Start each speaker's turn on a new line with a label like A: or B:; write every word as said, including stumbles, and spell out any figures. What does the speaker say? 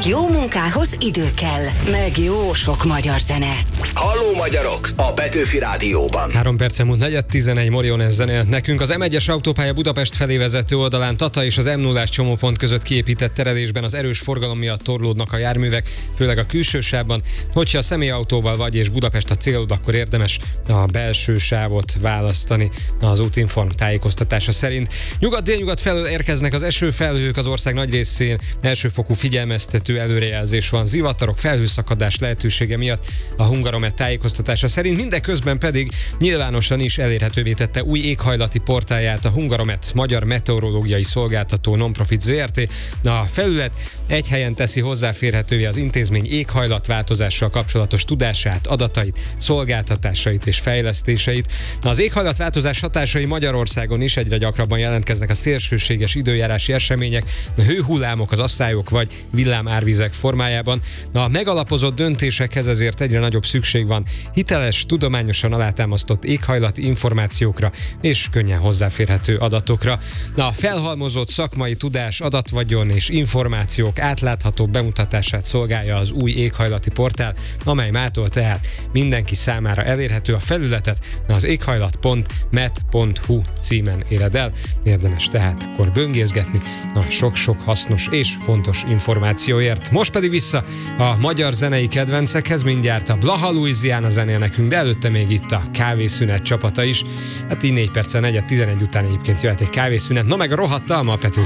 A: Jó munkához idő kell, meg jó sok magyar zene.
B: Halló magyarok! A Petőfi Rádióban.
C: Három percen múlt negyed tizenegy Morionez zenélt nekünk. Az em egyes autópálya Budapest felé vezető oldalán Tata és az em nullás csomópont között kiépített terelésben az erős forgalom miatt torlódnak a járművek, főleg a külső sávban. Hogyha a személyautóval vagy és Budapest a célod, akkor érdemes a belső sávot választani az Útinform tájékoztatása szerint. Nyugat-délnyugat felől érkeznek az esőfelhők, az ország nagy részén elsőfokú figyelmeztető előrejelzés van. Zivatarok, felhőszakadás lehetősége miatt a Hungaromet tájékoztatása szerint, mindeközben pedig nyilvánosan is elérhetővé tette új éghajlati portálját a Hungaromet, Magyar Meteorológiai Szolgáltató Nonprofit zé er té. A felület egy helyen teszi hozzáférhetővé az intézmény éghajlatváltozással kapcsolatos tudását, adatait, szolgáltatásait és fejlesztéseit. Az éghajlatváltozás hatásai Magyarországon is egyre gyakrabban jelentkeznek a szélsőséges időjárási események, a hőhullámok, az asszályok vagy villámárvizek formájában. A megalapozott döntésekhez ezért egyre nagyobb szükség van hiteles, tudományosan alátámasztott éghajlati információkra és könnyen hozzáférhető adatokra. A felhalmozott szakmai tudás, adatvagyon és információk átlátható bemutatását szolgálja az új éghajlati portál, amely mától tehát mindenki számára elérhető. A felületet az éghajlat pont met pont hu címen éred el. Érdemes tehát akkor böngészgetni a sok-sok hasznos és fontos információért. Most pedig vissza a magyar zenei kedvencekhez, mindjárt a Blaha Louisiana zenél nekünk, de előtte még itt a kávészünet csapata is. Hát így négy perccel negyed tizenegy után egyébként jöhet egy kávészünet, na meg a rohadt alma a Petőfi